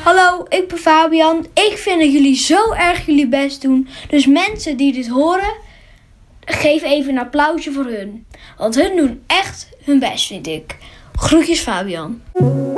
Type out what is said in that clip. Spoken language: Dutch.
Hallo, ik ben Fabian. Ik vind dat jullie zo erg jullie best doen. Dus mensen die dit horen, geef even een applausje voor hun. Want hun doen echt hun best, vind ik. Groetjes, Fabian.